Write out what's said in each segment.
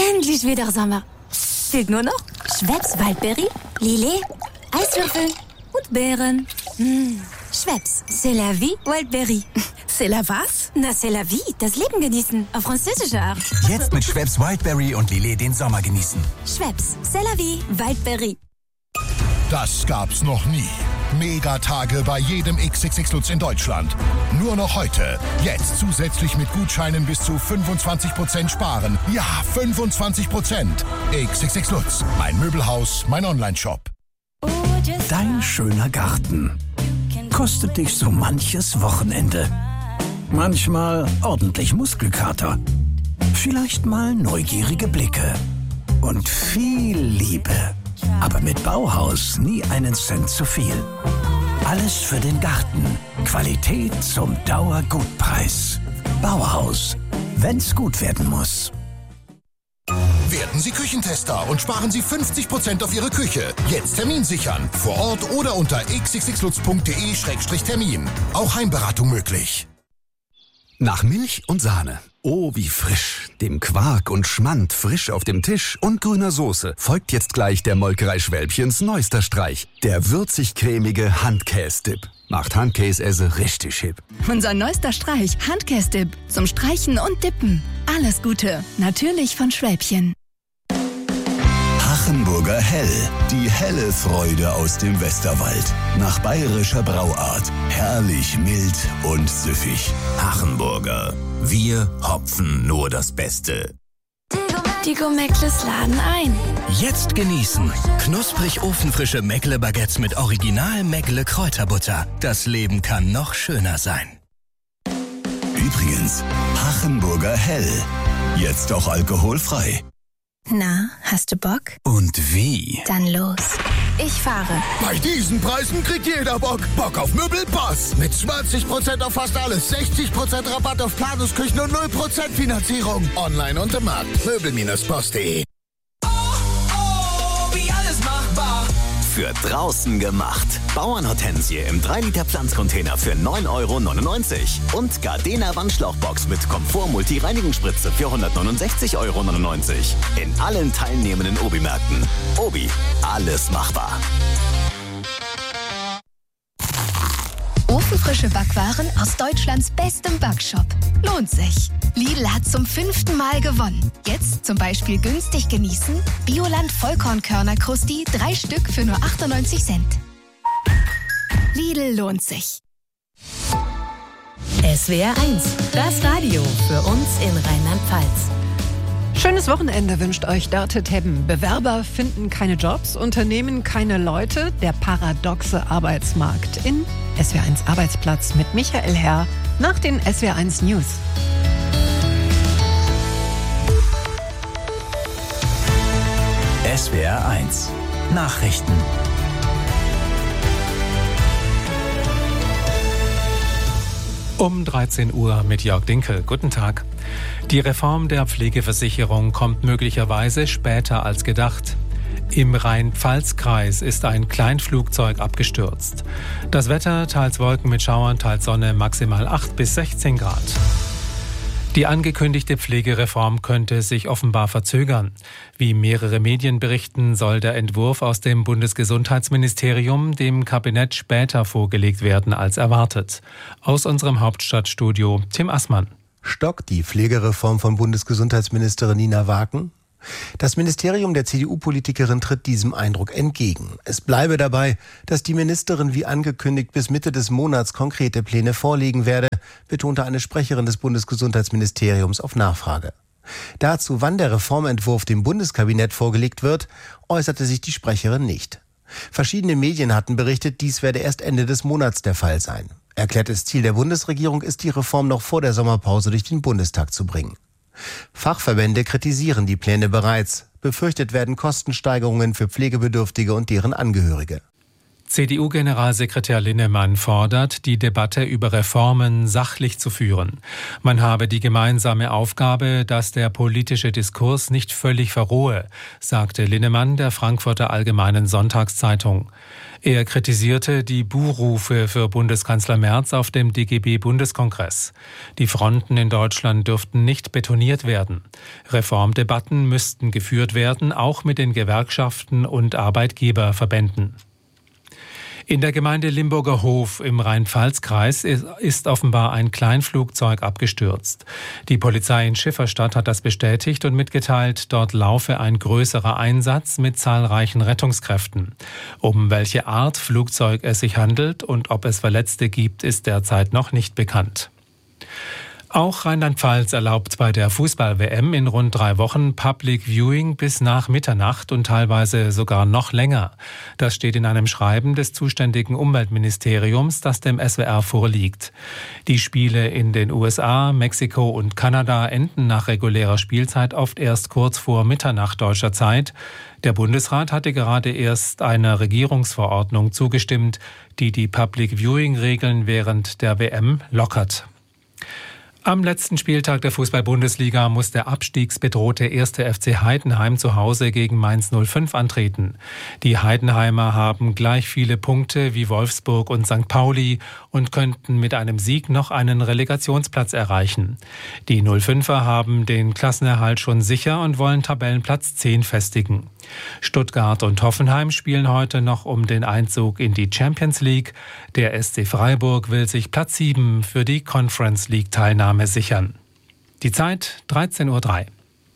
Endlich wieder Sommer. Fehlt nur noch Schweppes Waldberry, Lillet, Eiswürfel und Beeren. Schweppes, c'est la vie, Waldberry. C'est la was? Na, c'est la vie, das Leben genießen, auf französische Art. Jetzt mit Schweppes Wildberry und Lillet den Sommer genießen. Schweppes, c'est la vie, Waldberry. Das gab's noch nie. Megatage bei jedem XXX Lutz in Deutschland. Nur noch heute. Jetzt zusätzlich mit Gutscheinen bis zu 25% sparen. Ja, 25%. XXX Lutz. Mein Möbelhaus, mein Onlineshop. Dein schöner Garten kostet dich so manches Wochenende. Manchmal ordentlich Muskelkater. Vielleicht mal neugierige Blicke. Und viel Liebe. Aber mit Bauhaus nie einen Cent zu viel. Alles für den Garten. Qualität zum Dauergutpreis. Bauhaus. Wenn's gut werden muss. Werden Sie Küchentester und sparen Sie 50% auf Ihre Küche. Jetzt Termin sichern. Vor Ort oder unter xxxlutz.de/termin. Auch Heimberatung möglich. Nach Milch und Sahne. Oh, wie frisch. Dem Quark und Schmand frisch auf dem Tisch und grüner Soße folgt jetzt gleich der Molkerei Schwälbchens neuester Streich. Der würzig-cremige Handkäse-Dip. Macht Handkäse richtig hip. Unser neuester Streich, Handkäse-Dip. Zum Streichen und Dippen. Alles Gute. Natürlich von Schwälbchen. Hachenburger Hell. Die helle Freude aus dem Westerwald. Nach bayerischer Brauart. Herrlich mild und süffig. Hachenburger. Wir hopfen nur das Beste. Die Gomeckles laden ein. Jetzt genießen. Knusprig ofenfrische Meckle-Baguettes mit Original Meckle-Kräuterbutter. Das Leben kann noch schöner sein. Übrigens, Hachenburger Hell. Jetzt auch alkoholfrei. Na, hast du Bock? Und wie? Dann los. Ich fahre. Bei diesen Preisen kriegt jeder Bock. Bock auf Möbelpass. Mit 20% auf fast alles, 60% Rabatt auf Planungsküchen und 0% Finanzierung. Online und im Markt. Möbel-Post.de. Wie alles machbar. Für draußen gemacht. Bauernhortensie im 3-Liter Pflanzcontainer für 9,99 € und Gardena Wandschlauchbox mit Komfort-Multi-Reinigungsspritze für 169,99 € in allen teilnehmenden Obi-Märkten. Obi, alles machbar. Ofenfrische Backwaren aus Deutschlands bestem Backshop. Lohnt sich. Lidl hat zum 5. Mal gewonnen. Jetzt zum Beispiel günstig genießen. Bioland Vollkornkörner-Krusti 3 Stück für nur 98 Cent. Lidl lohnt sich. SWR 1, das Radio für uns in Rheinland-Pfalz. Schönes Wochenende wünscht euch Dörte Tebben. Bewerber finden keine Jobs, Unternehmen keine Leute, der paradoxe Arbeitsmarkt in SWR 1 Arbeitsplatz mit Michael Herr nach den SWR 1 News. SWR 1 Nachrichten. Um 13 Uhr mit Jörg Dinkel. Guten Tag. Die Reform der Pflegeversicherung kommt möglicherweise später als gedacht. Im Rhein-Pfalz-Kreis ist ein Kleinflugzeug abgestürzt. Das Wetter, teils Wolken mit Schauern, teils Sonne, maximal 8 bis 16 Grad. Die angekündigte Pflegereform könnte sich offenbar verzögern. Wie mehrere Medien berichten, soll der Entwurf aus dem Bundesgesundheitsministerium dem Kabinett später vorgelegt werden als erwartet. Aus unserem Hauptstadtstudio Tim Assmann. Stockt die Pflegereform von Bundesgesundheitsministerin Nina Wagen? Das Ministerium der CDU-Politikerin tritt diesem Eindruck entgegen. Es bleibe dabei, dass die Ministerin wie angekündigt bis Mitte des Monats konkrete Pläne vorlegen werde, betonte eine Sprecherin des Bundesgesundheitsministeriums auf Nachfrage. Dazu, wann der Reformentwurf dem Bundeskabinett vorgelegt wird, äußerte sich die Sprecherin nicht. Verschiedene Medien hatten berichtet, dies werde erst Ende des Monats der Fall sein. Erklärtes Ziel der Bundesregierung ist, die Reform noch vor der Sommerpause durch den Bundestag zu bringen. Fachverbände kritisieren die Pläne bereits. Befürchtet werden Kostensteigerungen für Pflegebedürftige und deren Angehörige. CDU-Generalsekretär Linnemann fordert, die Debatte über Reformen sachlich zu führen. Man habe die gemeinsame Aufgabe, dass der politische Diskurs nicht völlig verrohe, sagte Linnemann der Frankfurter Allgemeinen Sonntagszeitung. Er kritisierte die Buhrufe für Bundeskanzler Merz auf dem DGB-Bundeskongress. Die Fronten in Deutschland dürften nicht betoniert werden. Reformdebatten müssten geführt werden, auch mit den Gewerkschaften und Arbeitgeberverbänden. In der Gemeinde Limburger Hof im Rhein-Pfalz-Kreis ist offenbar ein Kleinflugzeug abgestürzt. Die Polizei in Schifferstadt hat das bestätigt und mitgeteilt, dort laufe ein größerer Einsatz mit zahlreichen Rettungskräften. Um welche Art Flugzeug es sich handelt und ob es Verletzte gibt, ist derzeit noch nicht bekannt. Auch Rheinland-Pfalz erlaubt bei der Fußball-WM in rund 3 Wochen Public Viewing bis nach Mitternacht und teilweise sogar noch länger. Das steht in einem Schreiben des zuständigen Umweltministeriums, das dem SWR vorliegt. Die Spiele in den USA, Mexiko und Kanada enden nach regulärer Spielzeit oft erst kurz vor Mitternacht deutscher Zeit. Der Bundesrat hatte gerade erst einer Regierungsverordnung zugestimmt, die Public Viewing-Regeln während der WM lockert. Am letzten Spieltag der Fußball-Bundesliga muss der abstiegsbedrohte 1. FC Heidenheim zu Hause gegen Mainz 05 antreten. Die Heidenheimer haben gleich viele Punkte wie Wolfsburg und St. Pauli und könnten mit einem Sieg noch einen Relegationsplatz erreichen. Die 05er haben den Klassenerhalt schon sicher und wollen Tabellenplatz 10 festigen. Stuttgart und Hoffenheim spielen heute noch um den Einzug in die Champions League. Der SC Freiburg will sich Platz 7 für die Conference League Teilnahme sichern. Die Zeit 13:03 Uhr.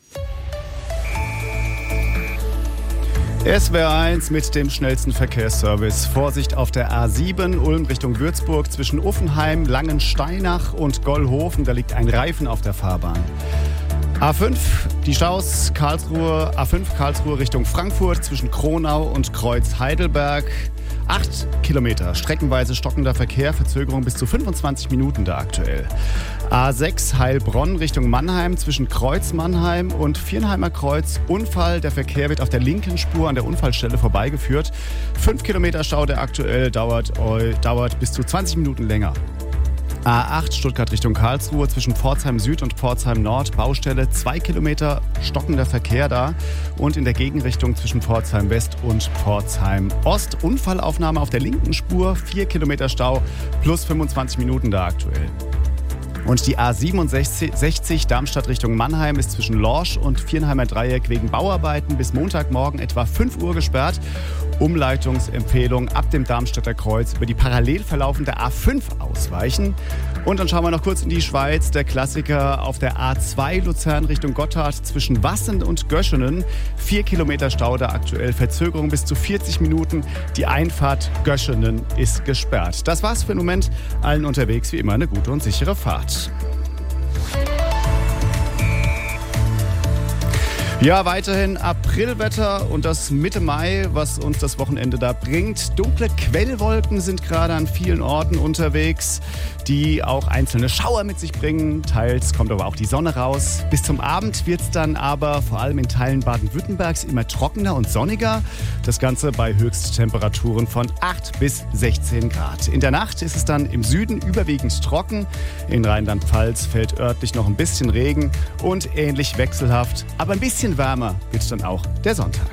SWR1 mit dem schnellsten Verkehrsservice. Vorsicht auf der A7 Ulm Richtung Würzburg zwischen Uffenheim, Langensteinach und Gollhofen. Da liegt ein Reifen auf der Fahrbahn. A5, die Staus Karlsruhe, A5 Karlsruhe Richtung Frankfurt zwischen Kronau und Kreuz Heidelberg. 8 Kilometer, streckenweise stockender Verkehr, Verzögerung bis zu 25 Minuten da aktuell. A6 Heilbronn Richtung Mannheim zwischen Kreuz Mannheim und Viernheimer Kreuz. Unfall, der Verkehr wird auf der linken Spur an der Unfallstelle vorbeigeführt. 5 Kilometer Stau, der aktuell dauert bis zu 20 Minuten länger. A8 Stuttgart Richtung Karlsruhe zwischen Pforzheim Süd und Pforzheim Nord. Baustelle, 2 Kilometer stockender Verkehr da. Und in der Gegenrichtung zwischen Pforzheim West und Pforzheim Ost. Unfallaufnahme auf der linken Spur, 4 Kilometer Stau plus 25 Minuten da aktuell. Und die A67 Darmstadt Richtung Mannheim ist zwischen Lorsch und Viernheimer Dreieck wegen Bauarbeiten bis Montagmorgen etwa 5 Uhr gesperrt. Umleitungsempfehlung ab dem Darmstädter Kreuz über die parallel verlaufende A5 ausweichen. Und dann schauen wir noch kurz in die Schweiz. Der Klassiker auf der A2 Luzern Richtung Gotthard zwischen Wassen und Göschenen. 4 Kilometer Stau da aktuell, Verzögerung bis zu 40 Minuten. Die Einfahrt Göschenen ist gesperrt. Das war's für den Moment. Allen unterwegs wie immer eine gute und sichere Fahrt. Ja, weiterhin Aprilwetter und das Mitte Mai, was uns das Wochenende da bringt. Dunkle Quellwolken sind gerade an vielen Orten unterwegs, die auch einzelne Schauer mit sich bringen. Teils kommt aber auch die Sonne raus. Bis zum Abend wird es dann aber vor allem in Teilen Baden-Württembergs immer trockener und sonniger. Das Ganze bei Höchsttemperaturen von 8 bis 16 Grad. In der Nacht ist es dann im Süden überwiegend trocken. In Rheinland-Pfalz fällt örtlich noch ein bisschen Regen und ähnlich wechselhaft, aber ein bisschen wärmer wird dann auch der Sonntag.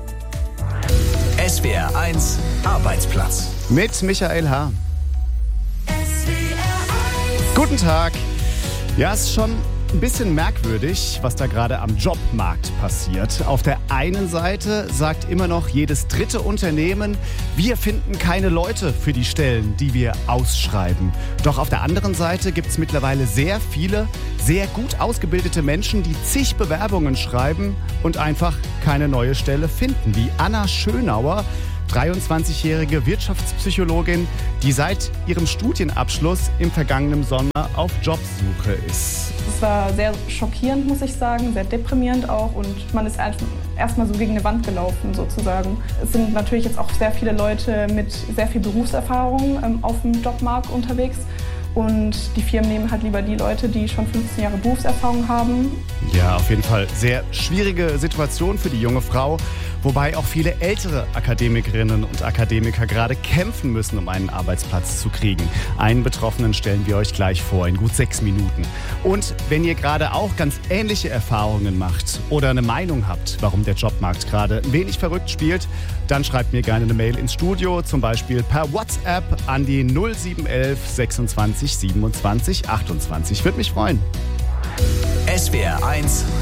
SWR1 Arbeitsplatz mit Michael H. Guten Tag. Ja, es ist schon ein bisschen merkwürdig, was da gerade am Jobmarkt passiert. Auf der einen Seite sagt immer noch jedes dritte Unternehmen, wir finden keine Leute für die Stellen, die wir ausschreiben. Doch auf der anderen Seite gibt es mittlerweile sehr viele, sehr gut ausgebildete Menschen, die zig Bewerbungen schreiben und einfach keine neue Stelle finden. Wie Anna Schönauer, 23-jährige Wirtschaftspsychologin, die seit ihrem Studienabschluss im vergangenen Sommer auf Jobsuche ist. Es war sehr schockierend, muss ich sagen, sehr deprimierend auch und man ist erstmal so gegen eine Wand gelaufen sozusagen. Es sind natürlich jetzt auch sehr viele Leute mit sehr viel Berufserfahrung auf dem Jobmarkt unterwegs Und die Firmen nehmen halt lieber die Leute, die schon 15 Jahre Berufserfahrung haben. Ja, auf jeden Fall sehr schwierige Situation für die junge Frau. Wobei auch viele ältere Akademikerinnen und Akademiker gerade kämpfen müssen, um einen Arbeitsplatz zu kriegen. Einen Betroffenen stellen wir euch gleich vor, in gut 6 Minuten. Und wenn ihr gerade auch ganz ähnliche Erfahrungen macht oder eine Meinung habt, warum der Jobmarkt gerade ein wenig verrückt spielt, dann schreibt mir gerne eine Mail ins Studio, zum Beispiel per WhatsApp an die 0711 26 27 28. Würde mich freuen. SWR 1